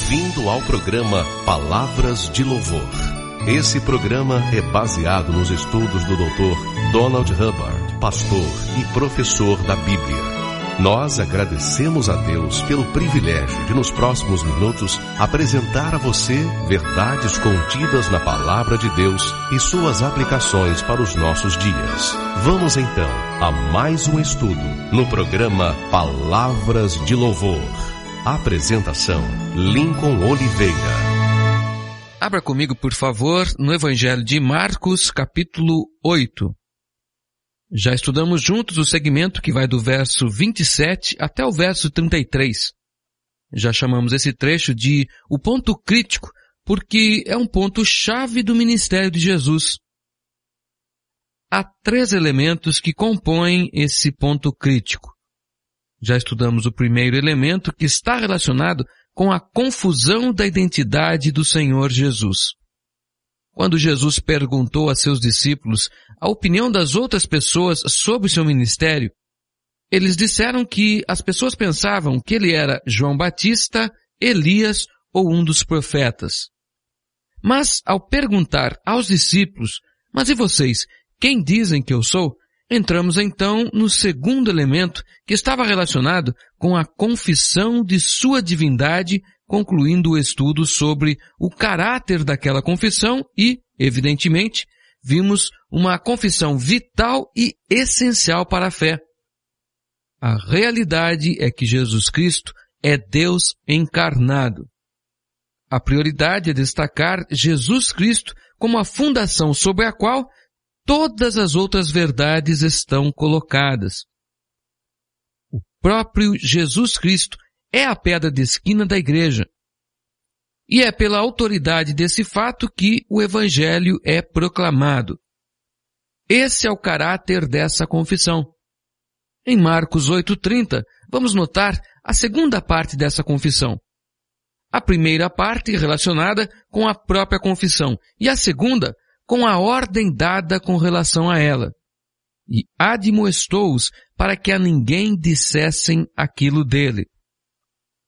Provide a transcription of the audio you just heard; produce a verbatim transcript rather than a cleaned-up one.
Bem-vindo ao programa Palavras de Louvor. Esse programa é baseado nos estudos do doutor Donald Hubbard, pastor e professor da Bíblia. Nós agradecemos a Deus pelo privilégio de, nos próximos minutos, apresentar a você verdades contidas na Palavra de Deus e suas aplicações para os nossos dias. Vamos então a mais um estudo no programa Palavras de Louvor. Apresentação: Lincoln Oliveira. Abra comigo, por favor, no Evangelho de Marcos, capítulo oito. Já estudamos juntos o segmento que vai do verso vinte e sete até o verso trinta e três. Já chamamos esse trecho de o ponto crítico, porque é um ponto-chave do ministério de Jesus. Há três elementos que compõem esse ponto crítico. Já estudamos o primeiro elemento, que está relacionado com a confusão da identidade do Senhor Jesus. Quando Jesus perguntou a seus discípulos a opinião das outras pessoas sobre o seu ministério, eles disseram que as pessoas pensavam que ele era João Batista, Elias ou um dos profetas. Mas, ao perguntar aos discípulos, mas e vocês, quem dizem que eu sou? Entramos então no segundo elemento, que estava relacionado com a confissão de sua divindade, concluindo o estudo sobre o caráter daquela confissão e, evidentemente, vimos uma confissão vital e essencial para a fé. A realidade é que Jesus Cristo é Deus encarnado. A prioridade é destacar Jesus Cristo como a fundação sobre a qual todas as outras verdades estão colocadas. O próprio Jesus Cristo é a pedra de esquina da igreja. E é pela autoridade desse fato que o Evangelho é proclamado. Esse é o caráter dessa confissão. Em Marcos oito, trinta, vamos notar a segunda parte dessa confissão. A primeira parte relacionada com a própria confissão e a segunda com a ordem dada com relação a ela. E admoestou-os para que a ninguém dissessem aquilo dele.